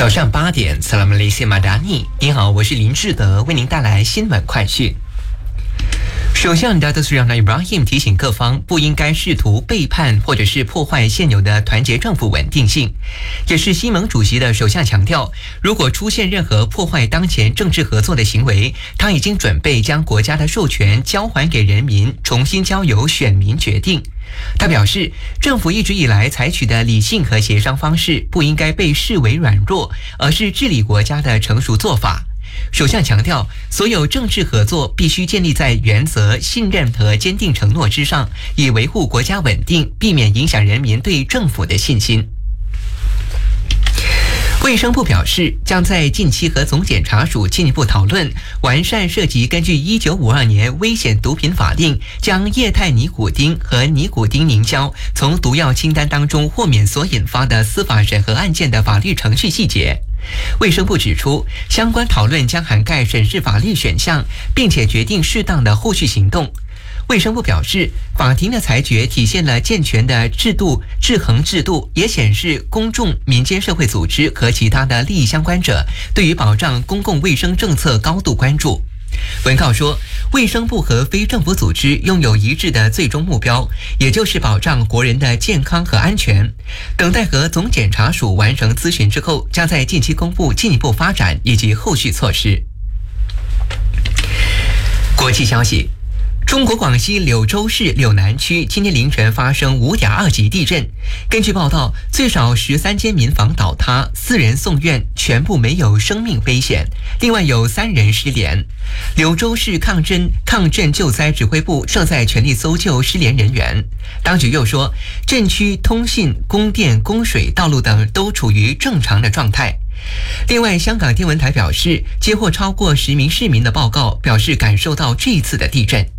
早上8点，萨拉姆雷西马达尼，您好，我是林志德，为您带来新闻快讯。首相达特苏让纳伊布拉欣提醒各方不应该试图背叛或者是破坏现有的团结政府稳定性。也是西盟主席的首相强调，如果出现任何破坏当前政治合作的行为，他已经准备将国家的授权交还给人民，重新交由选民决定。他表示，政府一直以来采取的理性和协商方式不应该被视为软弱，而是治理国家的成熟做法。首相强调，所有政治合作必须建立在原则、信任和坚定承诺之上，以维护国家稳定，避免影响人民对政府的信心。卫生部表示，将在近期和总检察署进一步讨论完善涉及根据1952年危险毒品法令将液态尼古丁和尼古丁凝胶从毒药清单当中豁免所引发的司法审核案件的法律程序细节。卫生部指出，相关讨论将涵盖审视法律选项，并且决定适当的后续行动。卫生部表示，法庭的裁决体现了健全的制衡制度，也显示公众、民间社会组织和其他的利益相关者对于保障公共卫生政策高度关注。文告说，卫生部和非政府组织拥有一致的最终目标，也就是保障国人的健康和安全。等待和总检察署完成咨询之后，将在近期公布进一步发展以及后续措施。国际消息，中国广西柳州市柳南区今天凌晨发生5.2级地震。根据报道，最少13间民房倒塌，4人送院，全部没有生命危险，另外有3人失联。柳州市抗震救灾指挥部正在全力搜救失联人员。当局又说，震区通信、供电、供水、道路等都处于正常的状态。另外，香港天文台表示，接获超过10名市民的报告，表示感受到这一次的地震。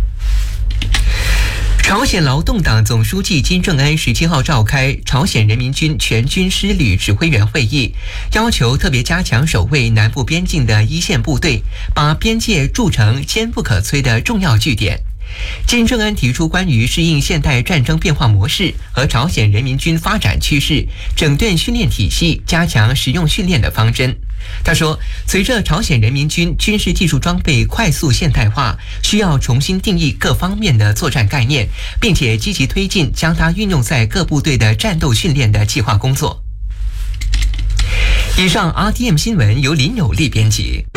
朝鲜劳动党总书记金正恩17号召开朝鲜人民军全军师旅指挥员会议，要求特别加强守卫南部边境的一线部队，把边界筑成坚不可摧的重要据点。金正恩提出关于适应现代战争变化模式和朝鲜人民军发展趋势，整顿训练体系，加强实用训练的方针。他说，随着朝鲜人民军军事技术装备快速现代化，需要重新定义各方面的作战概念，并且积极推进将它运用在各部队的战斗训练的计划工作。以上 RTM 新闻由林有利编辑。